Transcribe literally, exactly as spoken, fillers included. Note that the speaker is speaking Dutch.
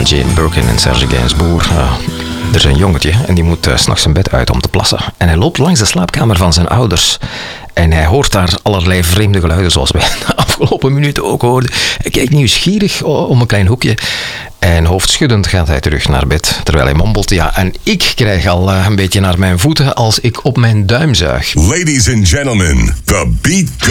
Jane Birkin en Serge Gainsbourg. Uh, er is een jongetje en die moet uh, 's nachts zijn bed uit om te plassen. En hij loopt langs de slaapkamer van zijn ouders. En hij hoort daar allerlei vreemde geluiden, zoals wij de afgelopen minuten ook hoorden. Hij kijkt nieuwsgierig om een klein hoekje. En hoofdschuddend gaat hij terug naar bed, terwijl hij mompelt. Ja, en ik krijg al uh, een beetje naar mijn voeten als ik op mijn duim zuig. Ladies and gentlemen, the beat goes.